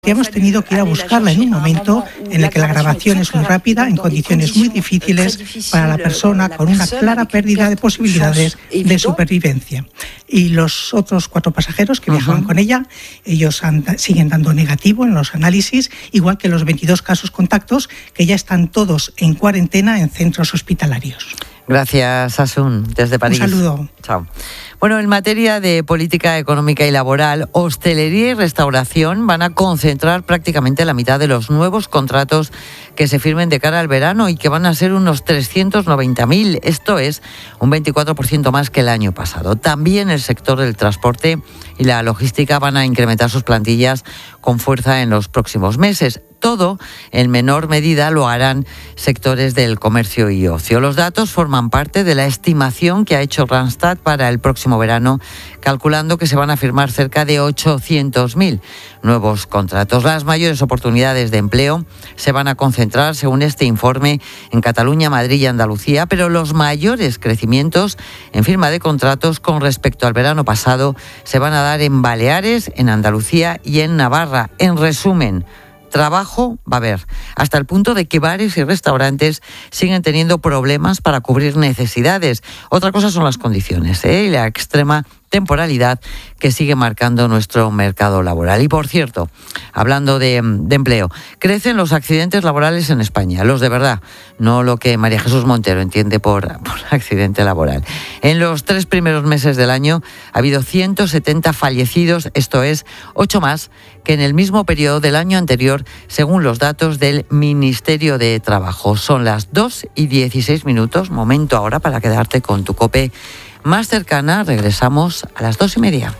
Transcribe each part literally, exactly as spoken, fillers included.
que hemos tenido que ir a buscarla en un momento en el que la grabación es muy rápida, en condiciones muy difíciles para la persona, con una clara pérdida de posibilidades de supervivencia. Y los otros cuatro pasajeros que viajaban uh-huh. con ella, ellos and- siguen dando negativo en los análisis, igual que los veintidós casos contactos, que ya están todos en cuarentena en centros hospitalarios. Gracias, Asun, desde París. Un saludo. Chao. Bueno, en materia de política económica y laboral, hostelería y restauración van a concentrar prácticamente la mitad de los nuevos contratos que se firmen de cara al verano y que van a ser unos trescientos noventa mil. Esto es un veinticuatro por ciento más que el año pasado. También el sector del transporte y la logística van a incrementar sus plantillas con fuerza en los próximos meses. Todo, en menor medida, lo harán sectores del comercio y ocio. Los datos forman parte de la estimación que ha hecho Randstad para el próximo verano, calculando que se van a firmar cerca de ochocientos mil nuevos contratos. Las mayores oportunidades de empleo se van a concentrar, según este informe, en Cataluña, Madrid y Andalucía, pero los mayores crecimientos en firma de contratos con respecto al verano pasado se van a dar en Baleares, en Andalucía y en Navarra. En resumen, trabajo va a haber, hasta el punto de que bares y restaurantes siguen teniendo problemas para cubrir necesidades. Otra cosa son las condiciones, ¿eh? y la extrema temporalidad que sigue marcando nuestro mercado laboral. Y por cierto, hablando de, de empleo, crecen los accidentes laborales en España, los de verdad, no lo que María Jesús Montero entiende por, por accidente laboral. En los tres primeros meses del año ha habido ciento setenta fallecidos, esto es, ocho más que en el mismo periodo del año anterior, según los datos del Ministerio de Trabajo. Son las dos y dieciséis minutos, momento ahora para quedarte con tu COPE más cercana. Regresamos a las dos y media.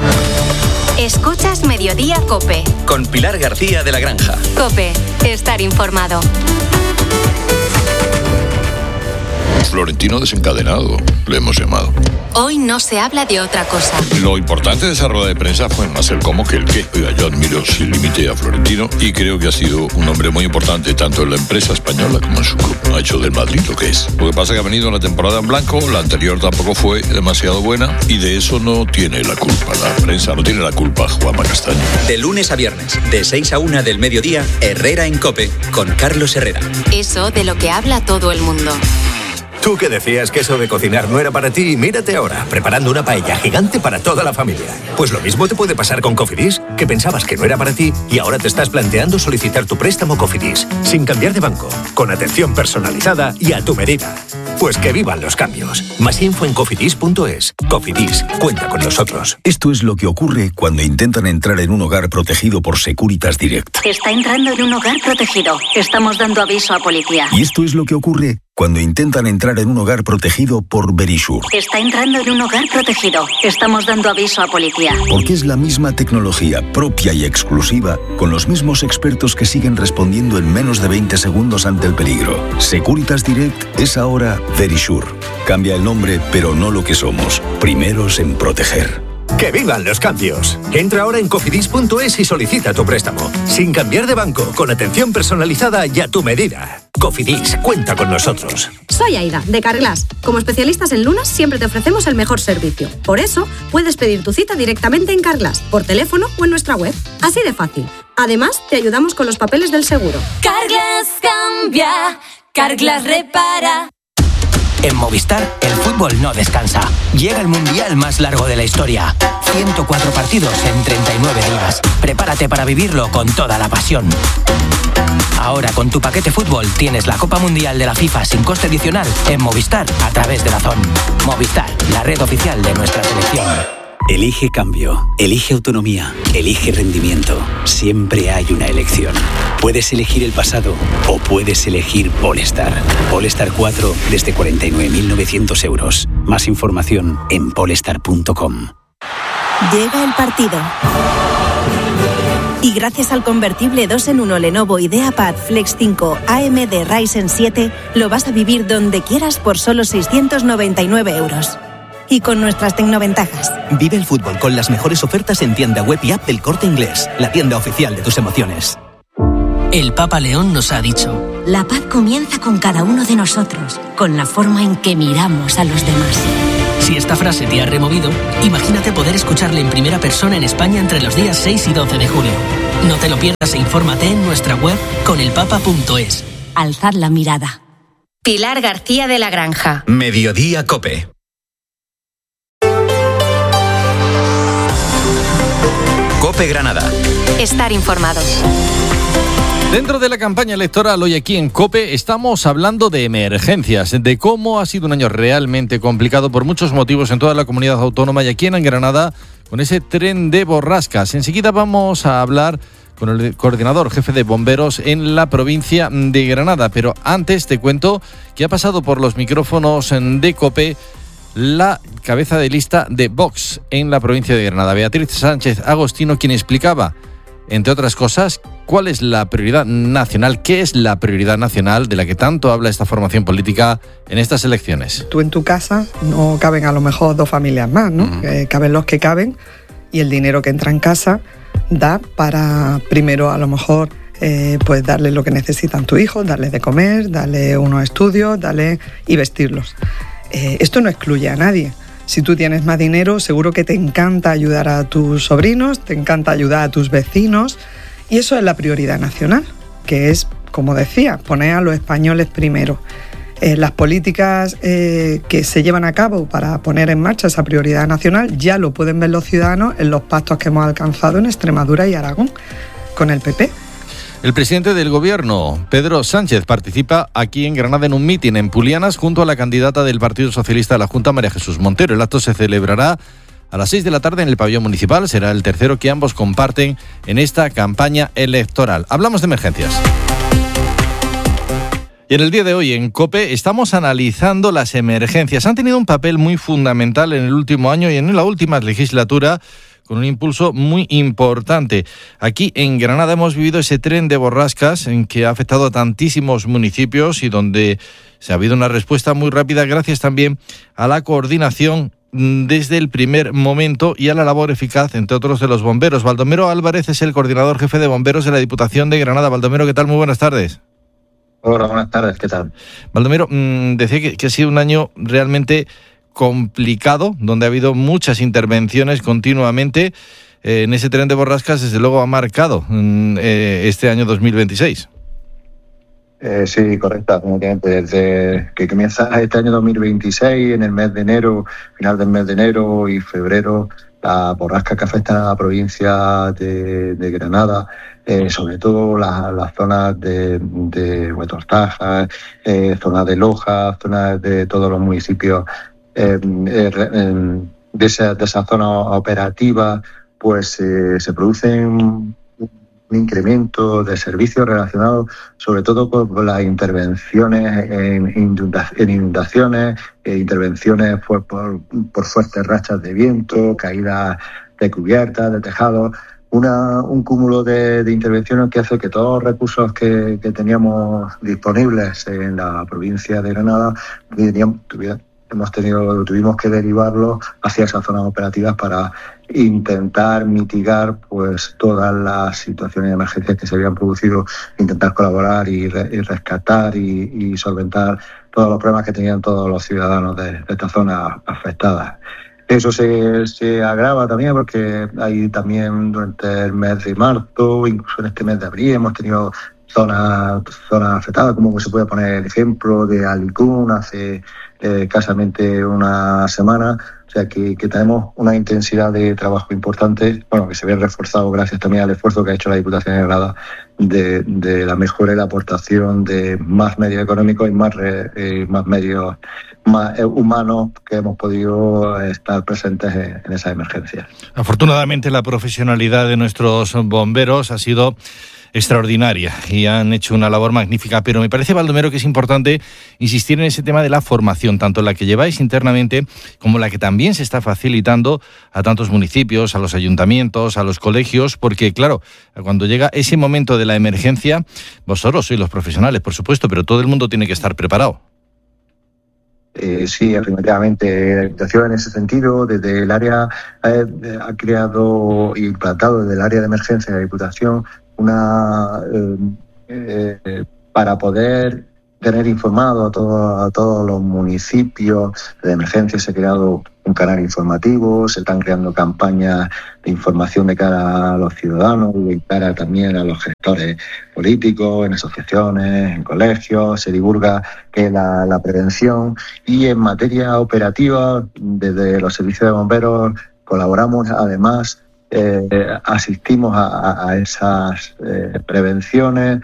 Escuchas Mediodía COPE. Con Pilar García de la Granja. COPE, estar informado. Florentino desencadenado, le hemos llamado. Hoy no se habla de otra cosa. Lo importante de esa rueda de prensa fue más el cómo que el qué. Oiga, yo admiro sin límite a Florentino y creo que ha sido un hombre muy importante tanto en la empresa española como en su club. Ha hecho del Madrid lo que es. Lo que pasa es que ha venido una temporada en blanco, la anterior tampoco fue demasiado buena y de eso no tiene la culpa la prensa, no tiene la culpa Juanma Castaño. De lunes a viernes, de seis a una del mediodía, Herrera en COPE, con Carlos Herrera. Eso de lo que habla todo el mundo. Tú que decías que eso de cocinar no era para ti, mírate ahora, preparando una paella gigante para toda la familia. Pues lo mismo te puede pasar con Cofidis, que pensabas que no era para ti y ahora te estás planteando solicitar tu préstamo Cofidis, sin cambiar de banco, con atención personalizada y a tu medida. Pues que vivan los cambios. Más info en cofidis punto es. Cofidis, cuenta con nosotros. Esto es lo que ocurre cuando intentan entrar en un hogar protegido por Securitas Direct. Está entrando en un hogar protegido. Estamos dando aviso a policía. Y esto es lo que ocurre cuando intentan entrar en un hogar protegido por Verisure. Está entrando en un hogar protegido. Estamos dando aviso a policía. Porque es la misma tecnología propia y exclusiva, con los mismos expertos que siguen respondiendo en menos de veinte segundos ante el peligro. Securitas Direct es ahora Verisure. Cambia el nombre, pero no lo que somos. Primeros en proteger. ¡Que vivan los cambios! Entra ahora en cofidis punto es y solicita tu préstamo. Sin cambiar de banco, con atención personalizada y a tu medida. Cofidis, cuenta con nosotros. Soy Aida, de Carglass. Como especialistas en lunas, siempre te ofrecemos el mejor servicio. Por eso, puedes pedir tu cita directamente en Carglass, por teléfono o en nuestra web. Así de fácil. Además, te ayudamos con los papeles del seguro. Carglass cambia, Carglass repara. En Movistar, el fútbol no descansa. Llega el mundial más largo de la historia. ciento cuatro partidos en treinta y nueve días. Prepárate para vivirlo con toda la pasión. Ahora con tu paquete fútbol tienes la Copa Mundial de la FIFA sin coste adicional en Movistar a través de Dazón. Movistar, la red oficial de nuestra selección. Elige cambio, elige autonomía, elige rendimiento. Siempre hay una elección. Puedes elegir el pasado o puedes elegir Polestar. Polestar cuatro desde cuarenta y nueve mil novecientos euros. Más información en polestar punto com. Llega el partido. Y gracias al convertible dos en uno Lenovo IdeaPad Flex cinco A M D Ryzen siete, lo vas a vivir donde quieras por solo seiscientos noventa y nueve euros. Y con nuestras tecnoventajas. Vive el fútbol con las mejores ofertas en tienda web y app del Corte Inglés, la tienda oficial de tus emociones. El Papa León nos ha dicho: la paz comienza con cada uno de nosotros, con la forma en que miramos a los demás. Si esta frase te ha removido, imagínate poder escucharle en primera persona en España entre los días seis y doce de julio. No te lo pierdas e infórmate en nuestra web conelpapa punto es. Alzad la mirada. Pilar García de la Granja. Mediodía COPE. COPE Granada. Estar informados. Dentro de la campaña electoral, hoy aquí en COPE estamos hablando de emergencias, de cómo ha sido un año realmente complicado por muchos motivos en toda la comunidad autónoma y aquí en Granada con ese tren de borrascas. Enseguida vamos a hablar con el coordinador jefe de bomberos en la provincia de Granada, pero antes te cuento que ha pasado por los micrófonos de COPE la cabeza de lista de Vox en la provincia de Granada, Beatriz Sánchez Agostino, quien explicaba, entre otras cosas, cuál es la prioridad nacional, qué es la prioridad nacional de la que tanto habla esta formación política en estas elecciones. Tú en tu casa no caben a lo mejor dos familias más, ¿no? Uh-huh. Eh, caben los que caben y el dinero que entra en casa da para, primero, a lo mejor, eh, pues darle lo que necesitan tus hijos, darles de comer, darle unos estudios, darle y vestirlos. Eh, esto no excluye a nadie. Si tú tienes más dinero, seguro que te encanta ayudar a tus sobrinos, te encanta ayudar a tus vecinos, y eso es la prioridad nacional, que es, como decía, poner a los españoles primero. Eh, las políticas eh, que se llevan a cabo para poner en marcha esa prioridad nacional ya lo pueden ver los ciudadanos en los pactos que hemos alcanzado en Extremadura y Aragón con el P P. El presidente del Gobierno, Pedro Sánchez, participa aquí en Granada en un mitin en Pulianas junto a la candidata del Partido Socialista a la Junta, María Jesús Montero. El acto se celebrará a las seis de la tarde en el pabellón municipal. Será el tercero que ambos comparten en esta campaña electoral. Hablamos de emergencias. Y en el día de hoy en COPE estamos analizando las emergencias. Han tenido un papel muy fundamental en el último año y en la última legislatura, con un impulso muy importante. Aquí en Granada hemos vivido ese tren de borrascas en que ha afectado a tantísimos municipios y donde se ha habido una respuesta muy rápida gracias también a la coordinación desde el primer momento y a la labor eficaz, entre otros, de los bomberos. Baldomero Álvarez es el coordinador jefe de bomberos de la Diputación de Granada. Baldomero, ¿qué tal? Muy buenas tardes. Hola, buenas tardes, ¿qué tal? Baldomero, mmm, decía que, que ha sido un año realmente complicado, donde ha habido muchas intervenciones continuamente. Eh, en ese tren de borrascas, desde luego, ha marcado eh, este año dos mil veintiséis. Eh, sí, correcto. Desde que comienza este año dos mil veintiséis, en el mes de enero, final del mes de enero y febrero, la borrasca que afecta a la provincia de, de Granada, eh, sobre todo las, las zonas de, de Huetortaja, eh, zonas de Loja, zonas de todos los municipios Eh, eh, de, esa, de esa zona operativa, pues eh, se produce un, un incremento de servicios relacionados sobre todo con las intervenciones en, inunda, en inundaciones, eh, intervenciones por, por, por fuertes rachas de viento, caídas de cubiertas, de tejados, una, un cúmulo de, de intervenciones que hace que todos los recursos que, que teníamos disponibles en la provincia de Granada teníamos, tuvieran, hemos tenido, tuvimos que derivarlo hacia esas zonas operativas para intentar mitigar pues todas las situaciones de emergencias que se habían producido, intentar colaborar y, re, y rescatar y, y solventar todos los problemas que tenían todos los ciudadanos de, de esta zona afectada. Eso se, se agrava también porque hay también durante el mes de marzo, incluso en este mes de abril, hemos tenido zonas zonas afectadas, como se puede poner el ejemplo de Alicún hace eh, escasamente una semana. O sea que, que tenemos una intensidad de trabajo importante, bueno, que se ve reforzado gracias también al esfuerzo que ha hecho la Diputación de Granada de, de la mejora y la aportación de más medios económicos y más, eh, más medios más humanos que hemos podido estar presentes en, en esas emergencias. Afortunadamente la profesionalidad de nuestros bomberos ha sido extraordinaria y han hecho una labor magnífica, pero me parece, Baldomero, que es importante insistir en ese tema de la formación, tanto la que lleváis internamente como la que también se está facilitando a tantos municipios, a los ayuntamientos, a los colegios, porque claro, cuando llega ese momento de la emergencia, vosotros sois los profesionales, por supuesto, pero todo el mundo tiene que estar preparado. Eh, sí, afirmativamente. La Diputación en ese sentido, desde el área, eh, ha creado y implantado desde el área de emergencia de la Diputación una eh, eh, para poder tener informado a, todo, a todos los municipios de emergencia. Se ha creado un canal informativo, se están creando campañas de información de cara a los ciudadanos, de cara también a los gestores políticos, en asociaciones, en colegios. Se divulga que la, la prevención, y en materia operativa, desde los servicios de bomberos colaboramos, además eh, asistimos a, a esas eh, prevenciones.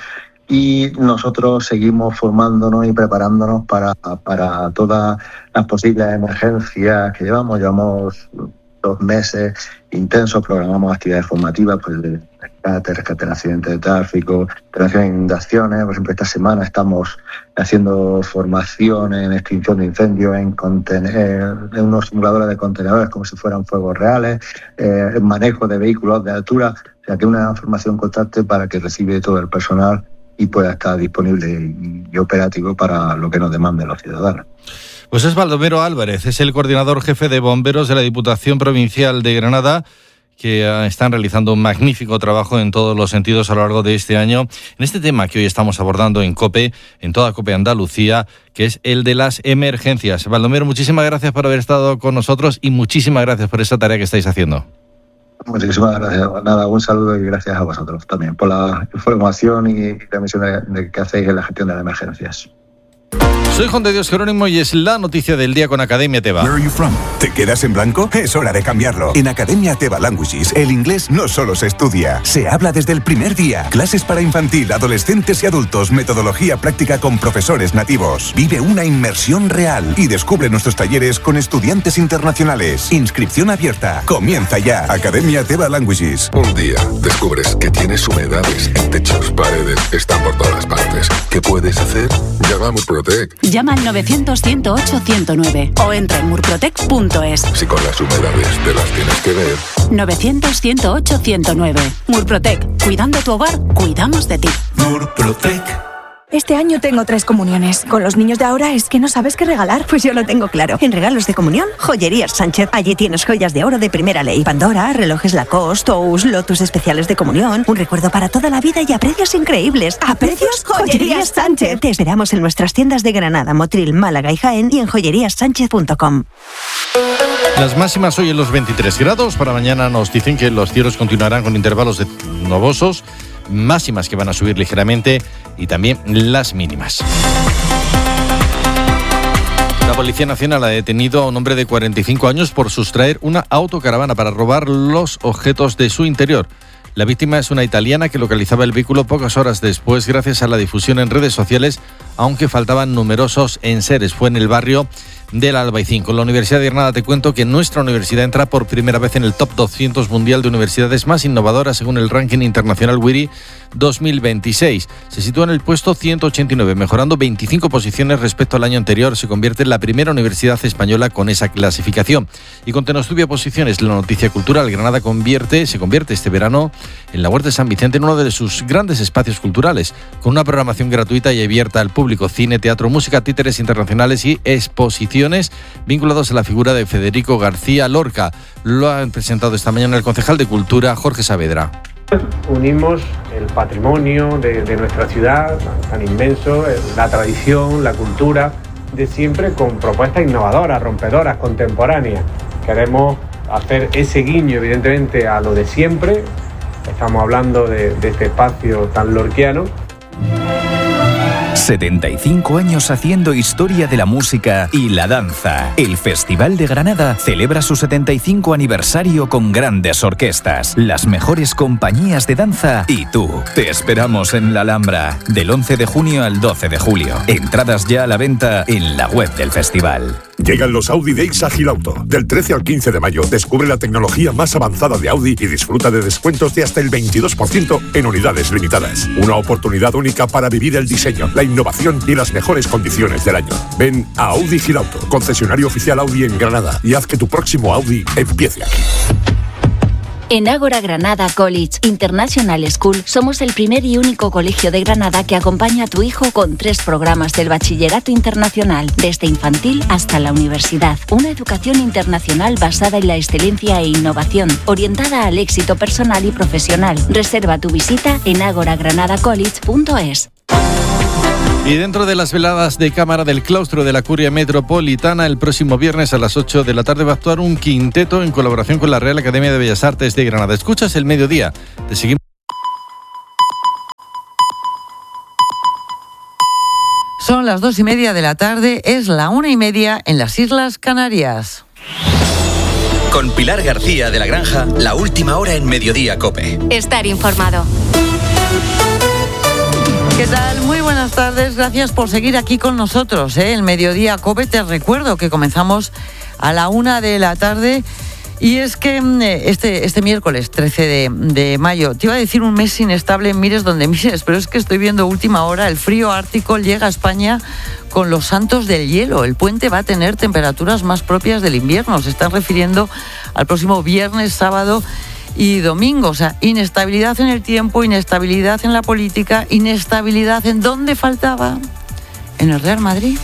Y nosotros seguimos formándonos y preparándonos para, para todas las posibles emergencias que llevamos. Llevamos dos meses intensos, programamos actividades formativas, pues de rescate, rescate en accidentes de tráfico, prevención de inundaciones. Por ejemplo, esta semana estamos haciendo formación en extinción de incendios, en, contener, en unos simuladores de contenedores como si fueran fuegos reales, eh, en manejo de vehículos de altura. O sea, que una formación constante para que reciba todo el personal y pueda estar disponible y, y operativo para lo que nos demanden los ciudadanos. Pues es Baldomero Álvarez, es el coordinador jefe de bomberos de la Diputación Provincial de Granada, que están realizando un magnífico trabajo en todos los sentidos a lo largo de este año, en este tema que hoy estamos abordando en COPE, en toda COPE Andalucía, que es el de las emergencias. Baldomero, muchísimas gracias por haber estado con nosotros y muchísimas gracias por esa tarea que estáis haciendo. Muchísimas gracias. Nada, un saludo y gracias a vosotros también por la información y la misión de, de que hacéis en la gestión de las emergencias. Soy Juan de Dios Jerónimo y es la noticia del día con Academia Teva. Where are you from? ¿Te quedas en blanco? Es hora de cambiarlo. En Academia Teva Languages, el inglés no solo se estudia, se habla desde el primer día. Clases para infantil, adolescentes y adultos, metodología práctica con profesores nativos. Vive una inmersión real y descubre nuestros talleres con estudiantes internacionales. Inscripción abierta. Comienza ya. Academia Teva Languages. Un día descubres que tienes humedades en techos, paredes, están por todas partes. ¿Qué puedes hacer? Llama a Murprotec. Llama al novecientos, ciento ocho, ciento nueve o entra en murprotec punto es. Si con las humedades te las tienes que ver. novecientos, ciento ocho, ciento nueve. Murprotec. Cuidando tu hogar, cuidamos de ti. Murprotec. Este año tengo tres comuniones. Con los niños de ahora es que no sabes qué regalar. Pues yo lo tengo claro. En regalos de comunión, Joyerías Sánchez. Allí tienes joyas de oro de primera ley. Pandora, relojes Lacoste, Tous, lotus especiales de comunión. Un recuerdo para toda la vida y a precios increíbles. ¿A precios? Joyerías Sánchez. Te esperamos en nuestras tiendas de Granada, Motril, Málaga y Jaén y en joyerías sánchez punto com. Las máximas hoy en los veintitrés grados. Para mañana nos dicen que los cielos continuarán con intervalos de nubosos. Máximas que van a subir ligeramente y también las mínimas. La Policía Nacional ha detenido a un hombre de cuarenta y cinco años por sustraer una autocaravana para robar los objetos de su interior. La víctima es una italiana que localizaba el vehículo pocas horas después gracias a la difusión en redes sociales, aunque faltaban numerosos enseres. Fue en el barrio del Albaicín. Con la Universidad de Granada te cuento que nuestra universidad entra por primera vez en el top doscientos mundial de universidades más innovadoras según el ranking internacional W I R I dos mil veintiséis. Se sitúa en el puesto ciento ochenta y nueve, mejorando veinticinco posiciones respecto al año anterior. Se convierte en la primera universidad española con esa clasificación. Y con Tenostubia Posiciones, la noticia cultural, Granada convierte, se convierte este verano en la Huerta de San Vicente en uno de sus grandes espacios culturales, con una programación gratuita y abierta al público, cine, teatro, música, títeres internacionales y exposiciones vinculados a la figura de Federico García Lorca. Lo ha presentado esta mañana el concejal de Cultura, Jorge Saavedra. Unimos el patrimonio de, de nuestra ciudad, tan inmenso, la tradición, la cultura, de siempre con propuestas innovadoras, rompedoras, contemporáneas. Queremos hacer ese guiño, evidentemente, a lo de siempre. Estamos hablando de, de este espacio tan lorquiano. setenta y cinco años haciendo historia de la música y la danza. El Festival de Granada celebra su setenta y cinco aniversario con grandes orquestas, las mejores compañías de danza y tú. Te esperamos en la Alhambra del once de junio al doce de julio. Entradas ya a la venta en la web del festival. Llegan los Audi Days a Gilauto. Del trece al quince de mayo, descubre la tecnología más avanzada de Audi y disfruta de descuentos de hasta el veintidós por ciento en unidades limitadas. Una oportunidad única para vivir el diseño, la innovación y las mejores condiciones del año. Ven a Audi Gilauto, concesionario oficial Audi en Granada, y haz que tu próximo Audi empiece aquí. En Ágora Granada College International School somos el primer y único colegio de Granada que acompaña a tu hijo con tres programas del bachillerato internacional, desde infantil hasta la universidad. Una educación internacional basada en la excelencia e innovación, orientada al éxito personal y profesional. Reserva tu visita en agora granada college punto es. Y dentro de las veladas de cámara del claustro de la Curia Metropolitana, el próximo viernes a las ocho de la tarde va a actuar un quinteto en colaboración con la Real Academia de Bellas Artes de Granada. Escuchas El Mediodía. Te seguimos. Son las dos y media de la tarde, es la una y media en las Islas Canarias. Con Pilar García de la Granja, la última hora en Mediodía COPE. Estar informado. ¿Qué tal? Muy buenas tardes, gracias por seguir aquí con nosotros, ¿eh? El Mediodía COPE. Te recuerdo que comenzamos a la una de la tarde y es que este, este miércoles trece de, de mayo, te iba a decir un mes inestable, mires donde mires, pero es que estoy viendo última hora, el frío ártico llega a España con los santos del hielo. El puente va a tener temperaturas más propias del invierno, se están refiriendo al próximo viernes, sábado y domingo. O sea, inestabilidad en el tiempo, inestabilidad en la política, inestabilidad en dónde faltaba, en el Real Madrid.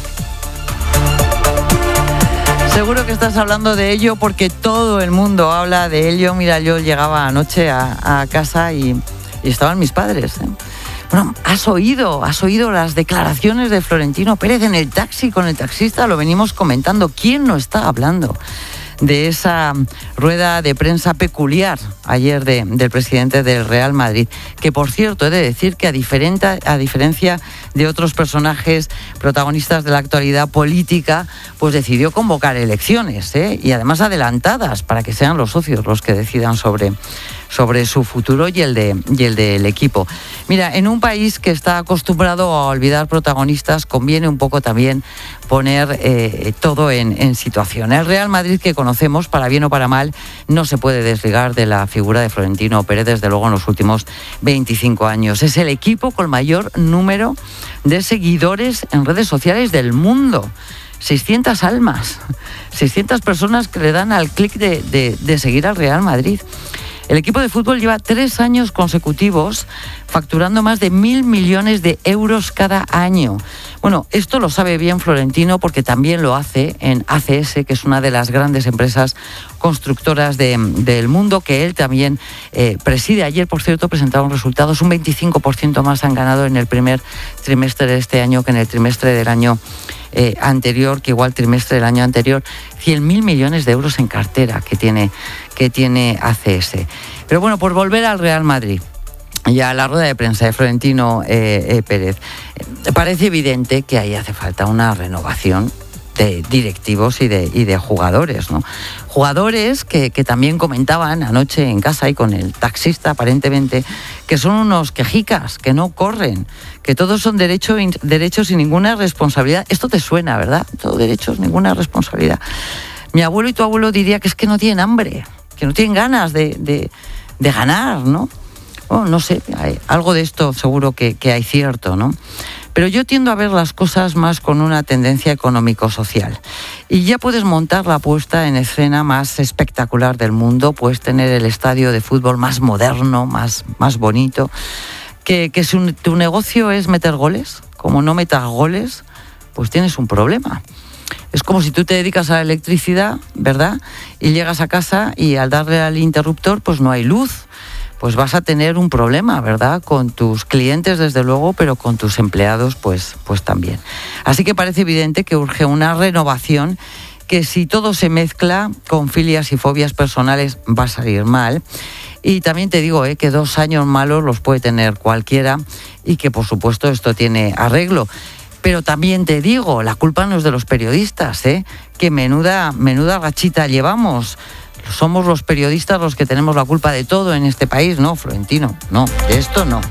Seguro que estás hablando de ello porque todo el mundo habla de ello. Mira, yo llegaba anoche a, a casa y, y estaban mis padres, ¿eh? Bueno, has oído, has oído las declaraciones de Florentino Pérez en el taxi con el taxista, lo venimos comentando. ¿Quién no está hablando de esa rueda de prensa peculiar ayer de, del presidente del Real Madrid? Que, por cierto, he de decir que a, diferente, a diferencia de otros personajes protagonistas de la actualidad política, pues decidió convocar elecciones, ¿eh? Y además adelantadas, para que sean los socios los que decidan sobre, sobre su futuro y el, de, y el del equipo. Mira, en un país que está acostumbrado a olvidar protagonistas, conviene un poco también poner eh, todo en, en situación. El Real Madrid que conocemos, para bien o para mal, no se puede desligar de la figura de Florentino Pérez, desde luego en los últimos veinticinco años. Es el equipo con mayor número de seguidores en redes sociales del mundo. seiscientas almas, seiscientas personas que le dan al clic de, de, de seguir al Real Madrid. El equipo de fútbol lleva tres años consecutivos facturando más de mil millones de euros cada año. Bueno, esto lo sabe bien Florentino porque también lo hace en A C S, que es una de las grandes empresas constructoras de, del mundo, que él también eh, preside. Ayer, por cierto, presentaron resultados, un veinticinco por ciento más han ganado en el primer trimestre de este año que en el trimestre del año Eh, anterior, que igual trimestre del año anterior. Cien mil millones de euros en cartera que tiene, que tiene A C S. Pero bueno, por volver al Real Madrid, ya la rueda de prensa de Florentino eh, eh, Pérez, eh, parece evidente que ahí hace falta una renovación de directivos y de, y de jugadores, ¿no? Jugadores que, que también comentaban anoche en casa y con el taxista, aparentemente, que son unos quejicas, que no corren, que todos son derecho, derechos y ninguna responsabilidad. Esto te suena, ¿verdad? Todo derechos, ninguna responsabilidad. Mi abuelo y tu abuelo diría que es que no tienen hambre, que no tienen ganas de, de, de ganar, ¿no? Bueno, no sé, hay, algo de esto seguro que, que hay cierto, ¿no? Pero yo tiendo a ver las cosas más con una tendencia económico-social. Y ya puedes montar la puesta en escena más espectacular del mundo, puedes tener el estadio de fútbol más moderno, más, más bonito, que, que si un, tu negocio es meter goles, como no metas goles, pues tienes un problema. Es como si tú te dedicas a la electricidad, ¿verdad? Y llegas a casa y al darle al interruptor, pues no hay luz. Pues vas a tener un problema, ¿verdad? Con tus clientes, desde luego, pero con tus empleados, pues, pues también. Así que parece evidente que urge una renovación que, si todo se mezcla con filias y fobias personales, va a salir mal. Y también te digo eh, que dos años malos los puede tener cualquiera y que, por supuesto, esto tiene arreglo. Pero también te digo, la culpa no es de los periodistas, ¿eh? Que menuda, menuda rachita llevamos. Somos los periodistas los que tenemos la culpa de todo en este país, ¿no, Florentino? No, de esto no.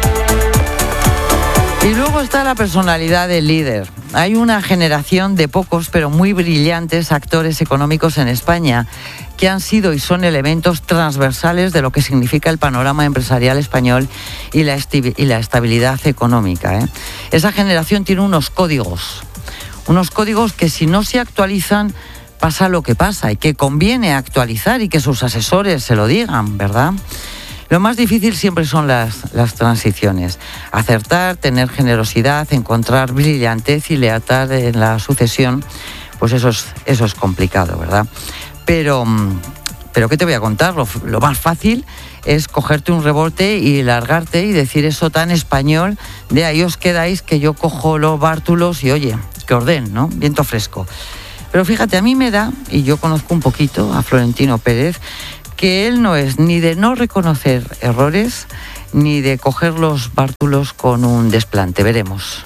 Y luego está la personalidad del líder. Hay una generación de pocos, pero muy brillantes actores económicos en España que han sido y son elementos transversales de lo que significa el panorama empresarial español y la, esti- y la estabilidad económica, ¿eh? Esa generación tiene unos códigos, unos códigos que, si no se actualizan, pasa lo que pasa, y que conviene actualizar y que sus asesores se lo digan, ¿verdad? Lo más difícil siempre son las, las transiciones. Acertar, tener generosidad, encontrar brillantez y lealtad en la sucesión, pues eso es, eso es complicado, ¿verdad? Pero, pero ¿qué te voy a contar? Lo, lo más fácil es cogerte un rebote y largarte y decir eso tan español de ahí os quedáis que yo cojo los bártulos y oye, que orden, ¿no? Viento fresco. Pero fíjate, a mí me da, y yo conozco un poquito a Florentino Pérez, que él no es ni de no reconocer errores, ni de coger los bártulos con un desplante. Veremos.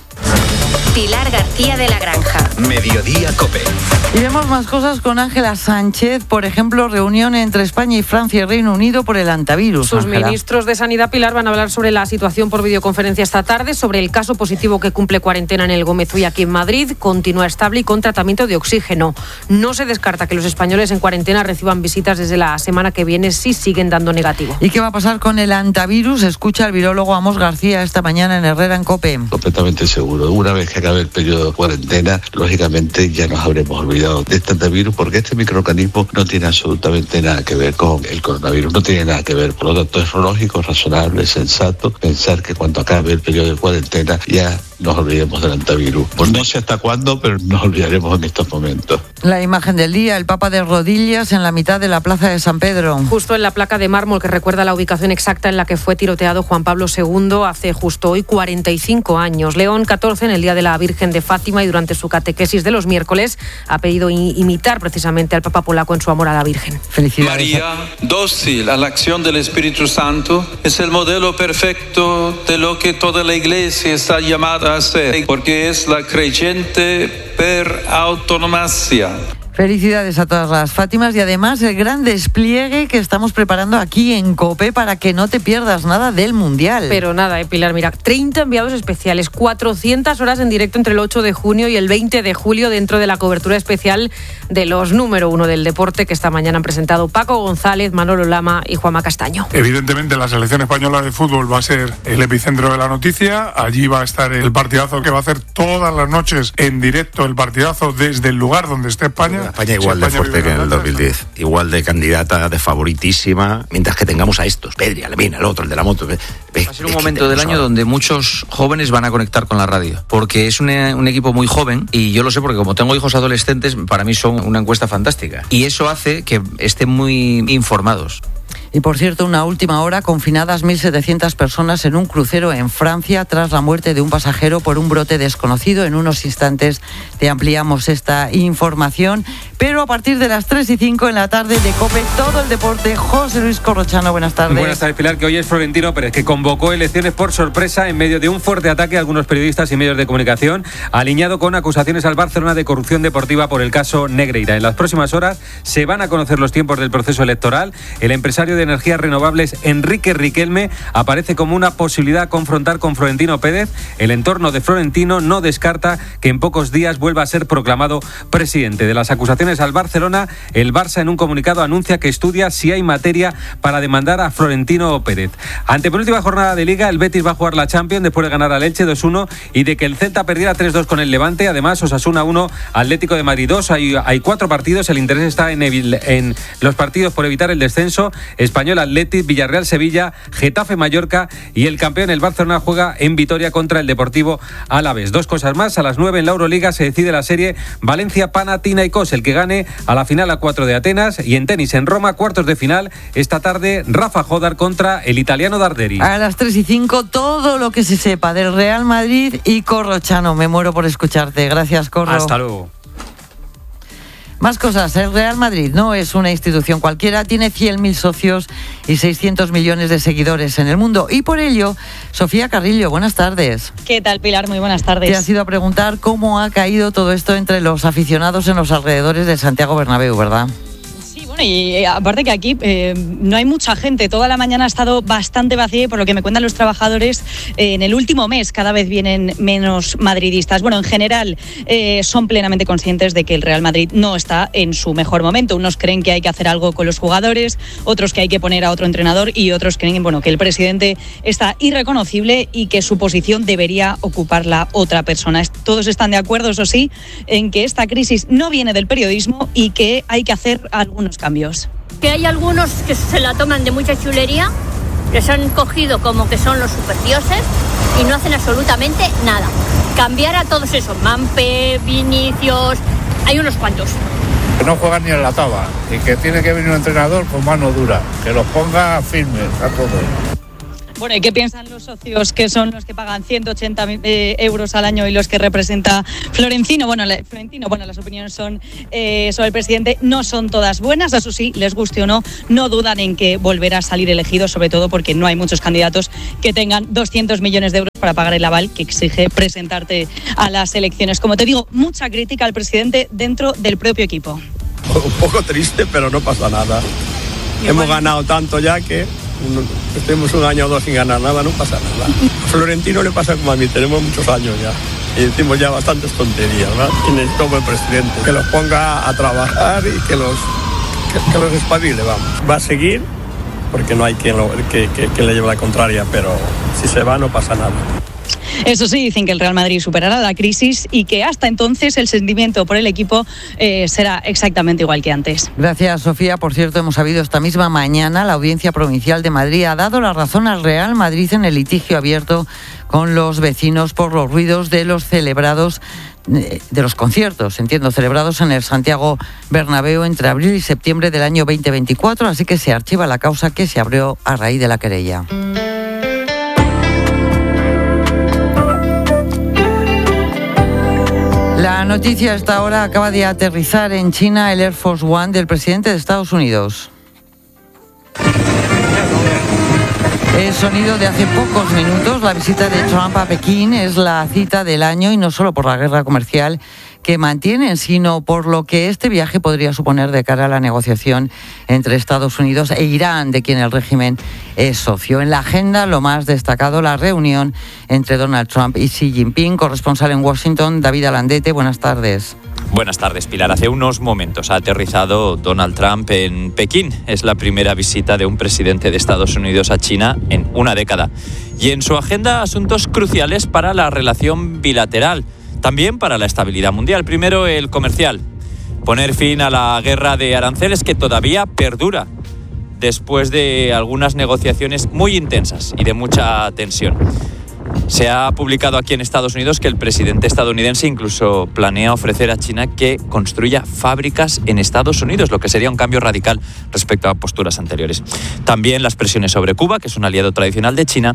Pilar García de la Granja. Mediodía COPE. Y vemos más cosas con Ángela Sánchez, por ejemplo, reunión entre España y Francia y Reino Unido por el antivirus. Sus Ángela. ministros de Sanidad, Pilar, van a hablar sobre la situación por videoconferencia esta tarde, sobre el caso positivo que cumple cuarentena en el Gómez-Uy aquí en Madrid, continúa estable y con tratamiento de oxígeno. No se descarta que los españoles en cuarentena reciban visitas desde la semana que viene si siguen dando negativo. ¿Y qué va a pasar con el antivirus? Escucha al virólogo Amos García esta mañana en Herrera en COPE. Completamente seguro. Una vez que acabe el periodo de cuarentena, lógicamente ya nos habremos olvidado de este antivirus, porque este microorganismo no tiene absolutamente nada que ver con el coronavirus, no tiene nada que ver. Por lo tanto, es lógico, razonable, sensato pensar que cuando acabe el periodo de cuarentena ya nos olvidemos del antivirus. Pues no sé hasta cuándo, pero nos olvidaremos en estos momentos. La imagen del día, el Papa de rodillas en la mitad de la plaza de San Pedro. Justo en la placa de mármol que recuerda la ubicación exacta en la que fue tiroteado Juan Pablo segundo hace justo hoy cuarenta y cinco años. León catorce, en el Día de la Virgen de Fátima, y durante su catequesis de los miércoles ha pedido imitar precisamente al Papa polaco en su amor a la Virgen. Felicidades. María, dócil a la acción del Espíritu Santo, es el modelo perfecto de lo que toda la Iglesia está llamada a ser, porque es la creyente per autonomacia. Felicidades a todas las Fátimas y además el gran despliegue que estamos preparando aquí en COPE para que no te pierdas nada del Mundial. Pero nada, eh, Pilar, mira, treinta enviados especiales, cuatrocientas horas en directo entre el ocho de junio y el veinte de julio dentro de la cobertura especial de los número uno del deporte que esta mañana han presentado Paco González, Manolo Lama y Juanma Castaño. Evidentemente la selección española de fútbol va a ser el epicentro de la noticia. Allí va a estar el partidazo que va a hacer todas las noches en directo, el partidazo desde el lugar donde esté España. España igual si España de fuerte que en el dos mil diez, igual de candidata, de favoritísima, mientras que tengamos a estos, Pedri, Alemina, el otro, el de la moto. Va a ser un momento del año donde muchos jóvenes van a conectar con la radio, porque es un, un equipo muy joven, y yo lo sé porque como tengo hijos adolescentes, para mí son una encuesta fantástica, y eso hace que estén muy informados. Y por cierto, una última hora, confinadas mil setecientas personas en un crucero en Francia tras la muerte de un pasajero por un brote desconocido. En unos instantes te ampliamos esta información, pero a partir de las tres y cinco en la tarde de COPE, todo el deporte. José Luis Corrochano, buenas tardes. Buenas tardes, Pilar, que hoy es Florentino Pérez, que convocó elecciones por sorpresa en medio de un fuerte ataque a algunos periodistas y medios de comunicación, alineado con acusaciones al Barcelona de corrupción deportiva por el caso Negreira. En las próximas horas se van a conocer los tiempos del proceso electoral. El empresario de energías renovables Enrique Riquelme aparece como una posibilidad a confrontar con Florentino Pérez. El entorno de Florentino no descarta que en pocos días vuelva a ser proclamado presidente. De las acusaciones al Barcelona, el Barça en un comunicado anuncia que estudia si hay materia para demandar a Florentino Pérez. Antepenúltima jornada de Liga, el Betis va a jugar la Champions después de ganar al Elche dos uno y de que el Celta perdiera tres dos con el Levante. Además, Osasuna uno, Atlético de Madrid dos. Hay, hay cuatro partidos. El interés está en, en los partidos por evitar el descenso. Español Athletic, Villarreal Sevilla, Getafe Mallorca, y el campeón el Barcelona juega en Vitoria contra el Deportivo Alavés. Dos cosas más, a las nueve en la Euroliga se decide la serie Valencia-Panathinaikos, el que gane a la final a cuatro de Atenas, y en tenis en Roma, cuartos de final, esta tarde Rafa Jodar contra el italiano Darderi. A las tres y cinco todo lo que se sepa del Real Madrid y Corrochano. Me muero por escucharte. Gracias, Corro. Hasta luego. Más cosas, el Real Madrid no es una institución cualquiera, tiene cien mil socios y seiscientos millones de seguidores en el mundo, y por ello, Sofía Carrillo, buenas tardes. ¿Qué tal, Pilar? Muy buenas tardes. Te has ido a preguntar cómo ha caído todo esto entre los aficionados en los alrededores de Santiago Bernabéu, ¿verdad? Bueno, y aparte que aquí eh, no hay mucha gente, toda la mañana ha estado bastante vacía, y por lo que me cuentan los trabajadores, eh, en el último mes cada vez vienen menos madridistas. Bueno, en general eh, son plenamente conscientes de que el Real Madrid no está en su mejor momento. Unos creen que hay que hacer algo con los jugadores, otros que hay que poner a otro entrenador, y otros creen, bueno, que el presidente está irreconocible y que su posición debería ocuparla otra persona. Todos están de acuerdo, eso sí, en que esta crisis no viene del periodismo y que hay que hacer algunos cambios. Que hay algunos que se la toman de mucha chulería, les han cogido como que son los superdioses y no hacen absolutamente nada. Cambiar a todos esos, Mampe, Vinicius, hay unos cuantos. Que no juegan ni en la tabla y que tiene que venir un entrenador con mano dura, que los ponga firmes a todos. Bueno, ¿y qué piensan los socios que son los que pagan ciento ochenta eh, euros al año y los que representa Florentino? Bueno, la, Florentino, bueno, las opiniones son eh, sobre el presidente no son todas buenas, eso sí, les guste o no, no dudan en que volverá a salir elegido, sobre todo porque no hay muchos candidatos que tengan doscientos millones de euros para pagar el aval que exige presentarte a las elecciones. Como te digo, mucha crítica al presidente dentro del propio equipo. Un poco triste, pero no pasa nada. Y Hemos bueno. ganado tanto ya que estemos un año o dos sin ganar nada, no pasa nada. A Florentino le pasa como a mí, tenemos muchos años ya y decimos ya bastantes tonterías, ¿verdad? Y necesitamos el presidente que los ponga a trabajar y que los, que, que los espabile, vamos. Va a seguir porque no hay quien, lo, que, que, que le lleve la contraria, pero si se va no pasa nada. Eso sí, dicen que el Real Madrid superará la crisis y que hasta entonces el sentimiento por el equipo eh, será exactamente igual que antes. Gracias, Sofía. Por cierto, hemos sabido esta misma mañana, la Audiencia Provincial de Madrid ha dado la razón al Real Madrid en el litigio abierto con los vecinos por los ruidos de los celebrados de los conciertos, entiendo, celebrados en el Santiago Bernabéu entre abril y septiembre del año veinte veinticuatro, así que se archiva la causa que se abrió a raíz de la querella. La noticia a esta hora: acaba de aterrizar en China el Air Force One del presidente de Estados Unidos. El sonido de hace pocos minutos. La visita de Trump a Pekín es la cita del año y no solo por la guerra comercial que mantienen, sino por lo que este viaje podría suponer de cara a la negociación entre Estados Unidos e Irán, de quien el régimen es socio. En la agenda, lo más destacado, la reunión entre Donald Trump y Xi Jinping. Corresponsal en Washington, David Alandete, buenas tardes. Buenas tardes, Pilar. Hace unos momentos ha aterrizado Donald Trump en Pekín. Es la primera visita de un presidente de Estados Unidos a China en una década. Y en su agenda, asuntos cruciales para la relación bilateral, también para la estabilidad mundial. Primero, el comercial. Poner fin a la guerra de aranceles que todavía perdura después de algunas negociaciones muy intensas y de mucha tensión. Se ha publicado aquí en Estados Unidos que el presidente estadounidense incluso planea ofrecer a China que construya fábricas en Estados Unidos, lo que sería un cambio radical respecto a posturas anteriores. También las presiones sobre Cuba, que es un aliado tradicional de China,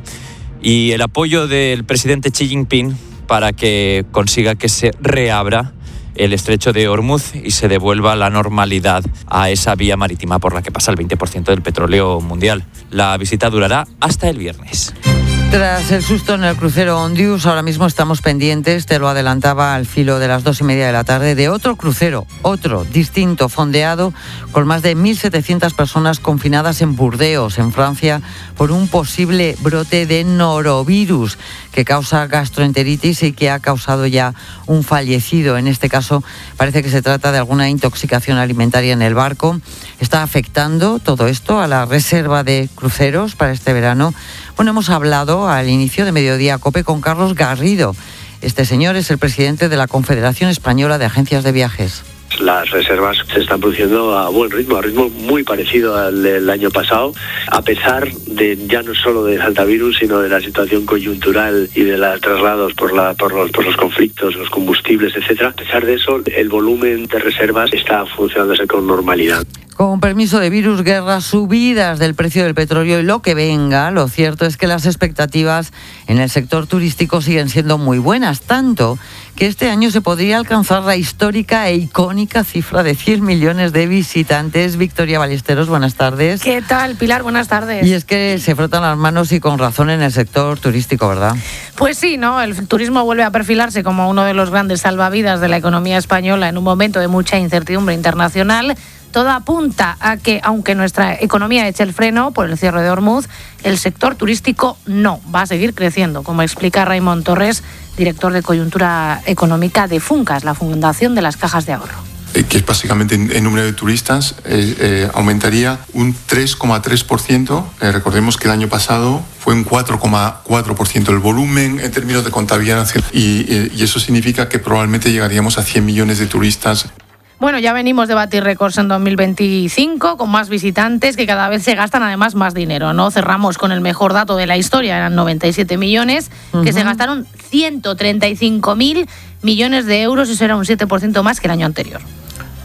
y el apoyo del presidente Xi Jinping para que consiga que se reabra el estrecho de Hormuz y se devuelva la normalidad a esa vía marítima por la que pasa el veinte por ciento del petróleo mundial. La visita durará hasta el viernes. Tras el susto en el crucero Ondius, ahora mismo estamos pendientes, te lo adelantaba al filo de las dos y media de la tarde, de otro crucero, otro, distinto, fondeado, con más de mil setecientas personas confinadas en Burdeos, en Francia, por un posible brote de norovirus que causa gastroenteritis y que ha causado ya un fallecido. En este caso, parece que se trata de alguna intoxicación alimentaria en el barco. Está afectando todo esto a la reserva de cruceros para este verano. Bueno, hemos hablado al inicio de Mediodía COPE con Carlos Garrido. Este señor es el presidente de la Confederación Española de Agencias de Viajes. Las reservas se están produciendo a buen ritmo, a ritmo muy parecido al del año pasado, a pesar de ya no solo de Saltavirus, sino de la situación coyuntural y de los traslados por, la, por, los, por los conflictos, los combustibles, etcétera. A pesar de eso, el volumen de reservas está funcionándose con normalidad. Con permiso de virus, guerra, subidas del precio del petróleo y lo que venga, lo cierto es que las expectativas en el sector turístico siguen siendo muy buenas, tanto que este año se podría alcanzar la histórica e icónica cifra de cien millones de visitantes. Victoria Ballesteros, buenas tardes. ¿Qué tal, Pilar? Buenas tardes. Y es que se frotan las manos y con razón en el sector turístico, ¿verdad? Pues sí, ¿no? El turismo vuelve a perfilarse como uno de los grandes salvavidas de la economía española en un momento de mucha incertidumbre internacional. Todo apunta a que, aunque nuestra economía eche el freno por el cierre de Hormuz, el sector turístico no va a seguir creciendo, como explica Raimon Torres, director de coyuntura económica de Funcas, la Fundación de las Cajas de Ahorro. Que es básicamente el número de turistas, eh, eh, aumentaría un tres coma tres por ciento. Eh, recordemos que el año pasado fue un cuatro coma cuatro por ciento el volumen en términos de contabilidad nacional y, y eso significa que probablemente llegaríamos a cien millones de turistas. Bueno, ya venimos de batir récords en dos mil veinticinco con más visitantes que cada vez se gastan además más dinero, ¿no? Cerramos con el mejor dato de la historia, eran noventa y siete millones, uh-huh. que se gastaron ciento treinta y cinco mil millones de euros, y eso era un siete por ciento más que el año anterior.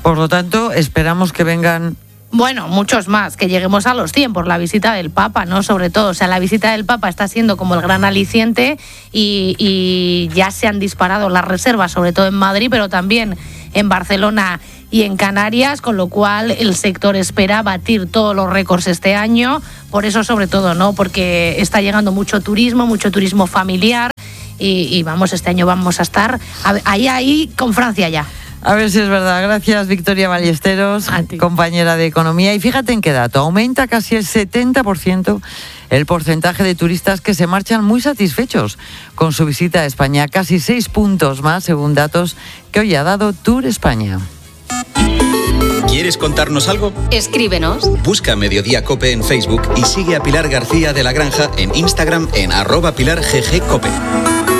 Por lo tanto, esperamos que vengan... Bueno, muchos más, que lleguemos a los cien por la visita del Papa, ¿no? Sobre todo, o sea, la visita del Papa está siendo como el gran aliciente y, y ya se han disparado las reservas, sobre todo en Madrid, pero también en Barcelona y en Canarias, con lo cual el sector espera batir todos los récords este año, por eso sobre todo, ¿no? Porque está llegando mucho turismo, mucho turismo familiar y, y vamos, este año vamos a estar ahí, ahí con Francia ya. A ver si es verdad. Gracias, Victoria Ballesteros, compañera de Economía. Y fíjate en qué dato. Aumenta casi el setenta por ciento el porcentaje de turistas que se marchan muy satisfechos con su visita a España. Casi seis puntos más, según datos que hoy ha dado Tour España. ¿Quieres contarnos algo? Escríbenos. Busca Mediodía Cope en Facebook y sigue a Pilar García de la Granja en Instagram en arroba Pilar G G Cope.